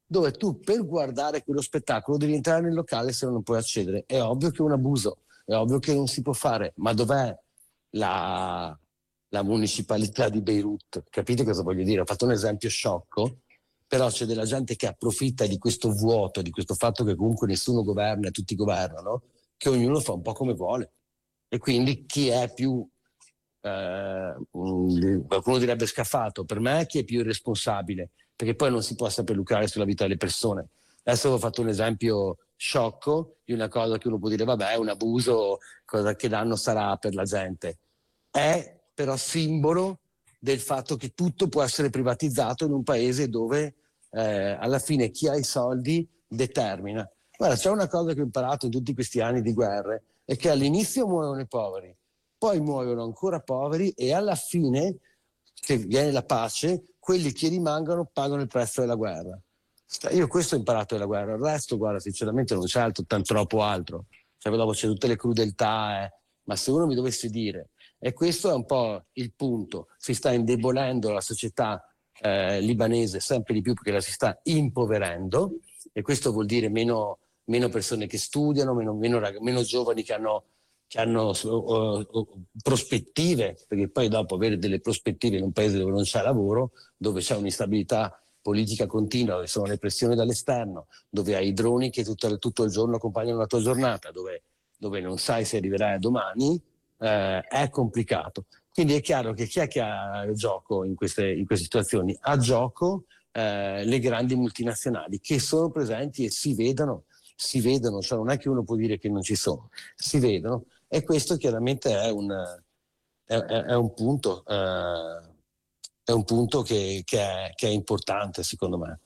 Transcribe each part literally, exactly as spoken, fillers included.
dove tu per guardare quello spettacolo devi entrare nel locale, se no non puoi accedere. È ovvio che è un abuso, è ovvio che non si può fare, ma dov'è la, la municipalità di Beirut? Capite cosa voglio dire? Ho fatto un esempio sciocco, però c'è della gente che approfitta di questo vuoto, di questo fatto che comunque nessuno governa e tutti governano, che ognuno fa un po' come vuole. E quindi chi è più, eh, qualcuno direbbe scafato, per me chi è più irresponsabile, perché poi non si può sempre lucrare sulla vita delle persone. Adesso ho fatto un esempio sciocco di una cosa che uno può dire vabbè è un abuso, cosa che danno sarà per la gente. È però simbolo del fatto che tutto può essere privatizzato in un paese dove eh, alla fine chi ha i soldi determina. Guarda, c'è una cosa che ho imparato in tutti questi anni di guerre, è che all'inizio muoiono i poveri, poi muoiono ancora poveri e alla fine, che viene la pace, quelli che rimangono pagano il prezzo della guerra. Io questo ho imparato dalla guerra, il resto, guarda, sinceramente non c'è altro, tanto troppo altro. Cioè, dopo c'è tutte le crudeltà, eh. Ma se uno mi dovesse dire, e questo è un po' il punto, si sta indebolendo la società eh, libanese sempre di più perché la si sta impoverendo, e questo vuol dire meno, meno persone che studiano, meno, meno, meno giovani che hanno, che hanno uh, uh, prospettive, perché poi dopo avere delle prospettive in un paese dove non c'è lavoro, dove c'è un'instabilità politica continua, dove sono le pressioni dall'esterno, dove hai i droni che tutto, tutto il giorno accompagnano la tua giornata, dove, dove non sai se arriverai domani, eh, è complicato. Quindi è chiaro che chi è che ha il gioco in queste, in queste situazioni? Ha gioco eh, le grandi multinazionali che sono presenti e si vedono, si vedono, cioè non è che uno può dire che non ci sono, si vedono, e questo chiaramente è un, è, è un punto, eh, è un punto che, che, è, che è importante secondo me.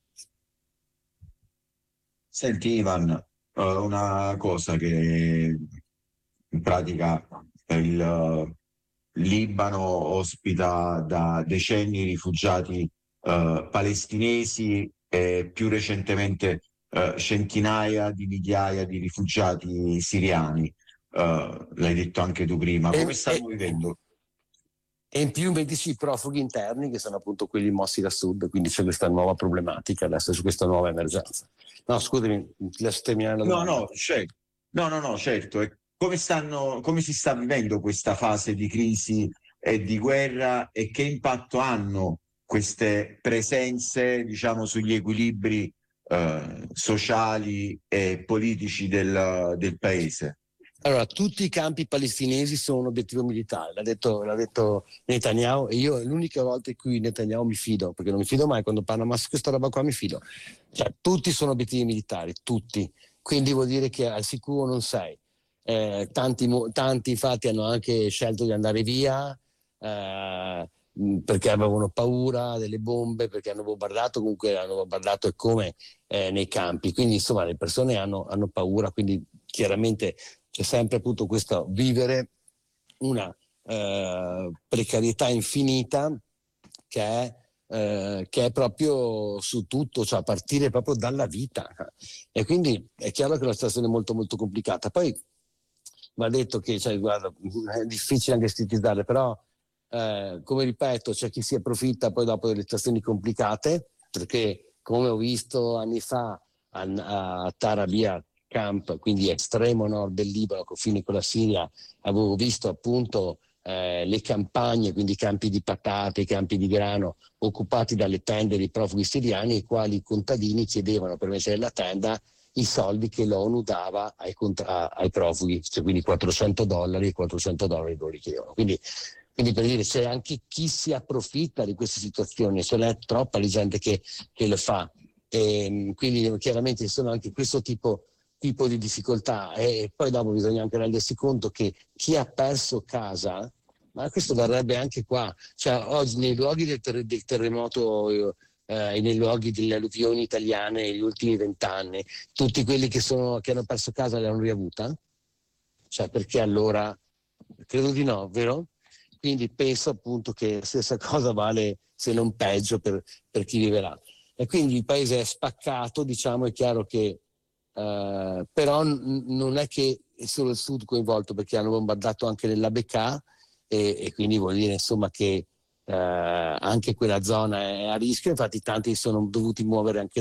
Senti Ivan, uh, una cosa che in pratica il uh, Libano ospita da decenni rifugiati uh, palestinesi e più recentemente uh, centinaia di migliaia di rifugiati siriani. Uh, l'hai detto anche tu prima, come E, stanno e, vivendo? e in più invece i profughi interni che sono appunto quelli mossi da sud, quindi c'è questa nuova problematica adesso, su questa nuova emergenza. No, scusami, ti lascio terminare la No, domanda. no, certo. No, no, no, certo. E come stanno, come si sta vivendo questa fase di crisi e di guerra e che impatto hanno queste presenze, diciamo, sugli equilibri eh, sociali e politici del, del paese? Allora, tutti i campi palestinesi sono un obiettivo militare, l'ha detto, l'ha detto Netanyahu, e io è l'unica volta in cui Netanyahu mi fido, perché non mi fido mai quando parla, ma su questa roba qua mi fido. Cioè, tutti sono obiettivi militari, tutti. Quindi vuol dire che al sicuro non sei. Eh, tanti, tanti infatti hanno anche scelto di andare via, eh, perché avevano paura delle bombe, perché hanno bombardato, comunque hanno bombardato e come eh, nei campi. Quindi insomma le persone hanno, hanno paura, quindi chiaramente c'è sempre appunto questo vivere una eh, precarietà infinita che è, eh, che è proprio su tutto, cioè a partire proprio dalla vita. E quindi è chiaro che la situazione è molto molto complicata. Poi va detto che, cioè, guarda, è difficile anche statizzare, però eh, come ripeto, c'è chi si approfitta poi dopo delle situazioni complicate, perché come ho visto anni fa a, a Tarabia Camp, quindi estremo nord del Libano, confine con la Siria, avevo visto appunto eh, le campagne, quindi i campi di patate, i campi di grano occupati dalle tende dei profughi siriani, ai quali i contadini chiedevano per mettere la tenda i soldi che l'ONU dava ai, contra- ai profughi, cioè quindi quattrocento dollari e quattrocento dollari lo richiedevano. Quindi, quindi per dire, c'è anche chi si approfitta di queste situazioni, ce n'è troppa di gente che, che lo fa. E, quindi chiaramente ci sono anche questo tipo tipo di difficoltà, e poi dopo bisogna anche rendersi conto che chi ha perso casa, ma questo varrebbe anche qua, cioè oggi nei luoghi del, ter- del terremoto eh, e nei luoghi delle alluvioni italiane negli ultimi vent'anni, tutti quelli che, sono, che hanno perso casa l'hanno riavuta? Cioè perché allora? Credo di no, vero? Quindi penso appunto che la stessa cosa vale, se non peggio, per, per chi viverà. E quindi il paese è spaccato, diciamo, è chiaro che Uh, però n- non è che è solo il sud coinvolto, perché hanno bombardato anche nell'A B K e, e quindi vuol dire insomma che uh, anche quella zona è a rischio, infatti tanti sono dovuti muovere anche